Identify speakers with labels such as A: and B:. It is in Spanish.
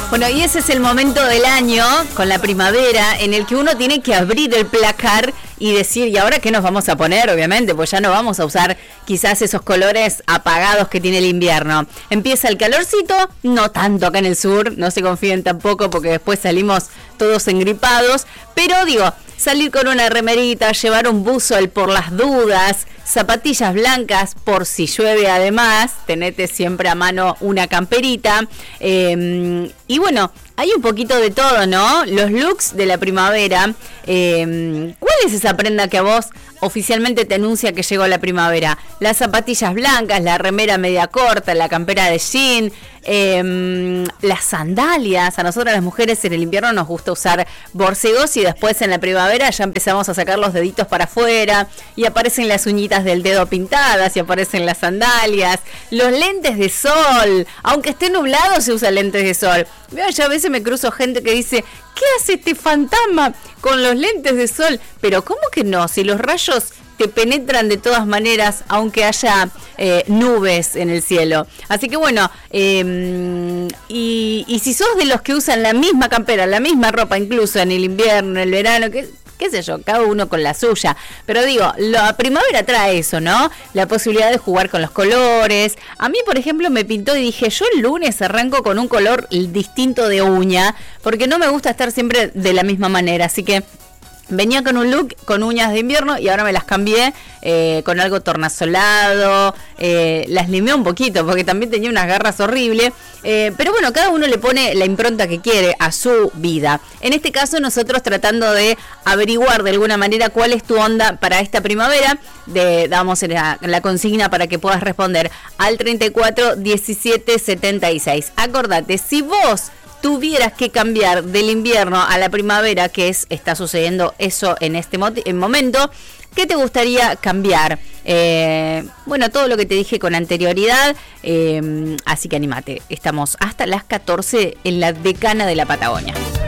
A: Bueno, y ese es el momento del año, con la primavera, en el que uno tiene que abrir el placar y decir, ¿y ahora qué nos vamos a poner? Obviamente, pues ya no vamos a usar quizás esos colores apagados que tiene el invierno. Empieza el calorcito, no tanto acá en el sur, no se confíen tampoco porque después salimos todos engripados, pero digo, salir con una remerita, llevar un buzo por las dudas, zapatillas blancas por si llueve además, tenete siempre a mano una camperita, y bueno, hay un poquito de todo, ¿no? Los looks de la primavera. ¿Cuál es esa prenda que a vos oficialmente te anuncia que llegó la primavera? Las zapatillas blancas, la remera media corta, la campera de jean, las sandalias. A nosotras las mujeres en el invierno nos gusta usar borcegos y después en la primavera ya empezamos a sacar los deditos para afuera y aparecen las uñitas del dedo pintadas y aparecen las sandalias, los lentes de sol. Aunque esté nublado se usa lentes de sol. Yo a veces me cruzo gente que dice, ¿qué hace este fantasma con los lentes de sol? Pero ¿cómo que no? Si los rayos te penetran de todas maneras, aunque haya nubes en el cielo. Así que bueno, y si sos de los que usan la misma campera, la misma ropa, incluso en el invierno, en el verano, qué sé yo, cada uno con la suya. Pero digo, la primavera trae eso, ¿no? La posibilidad de jugar con los colores. A mí, por ejemplo, me pintó y dije, yo el lunes arranco con un color distinto de uña, porque no me gusta estar siempre de la misma manera. Así que venía con un look con uñas de invierno y ahora me las cambié con algo tornasolado, las limé un poquito porque también tenía unas garras horribles, pero bueno, cada uno le pone la impronta que quiere a su vida. En este caso nosotros tratando de averiguar de alguna manera cuál es tu onda para esta primavera, damos la consigna para que puedas responder al 34 17 76. Acordate, si vos tuvieras que cambiar del invierno a la primavera, que está sucediendo eso en este momento, ¿qué te gustaría cambiar? Bueno, todo lo que te dije con anterioridad, así que anímate. Estamos hasta las 14 en la Decana de la Patagonia.